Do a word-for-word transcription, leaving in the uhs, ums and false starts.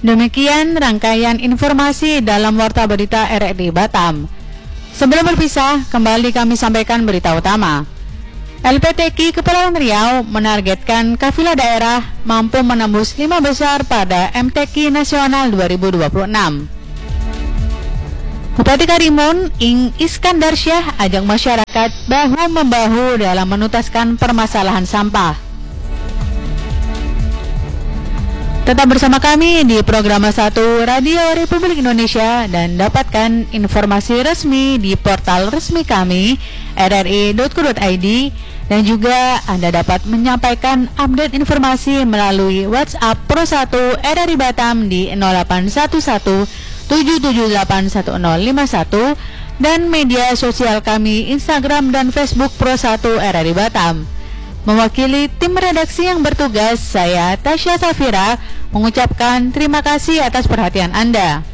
Demikian rangkaian informasi dalam Warta Berita R R I Batam. Sebelum berpisah, kembali kami sampaikan berita utama. L P T K I Kepulauan Riau menargetkan kafilah daerah mampu menembus lima besar pada M T Q Nasional dua ribu dua puluh enam. Bupati Karimun, Ing Iskandar Syah, ajak masyarakat bahu-membahu dalam menuntaskan permasalahan sampah. Tetap bersama kami di Program satu Radio Republik Indonesia dan dapatkan informasi resmi di portal resmi kami r r i dot co dot i d, dan juga Anda dapat menyampaikan update informasi melalui WhatsApp Pro satu R R I Batam di nol delapan satu satu tujuh tujuh delapan satu nol lima satu dan media sosial kami Instagram dan Facebook Pro satu R R I Batam. Mewakili tim redaksi yang bertugas, saya Tasya Safira mengucapkan terima kasih atas perhatian Anda.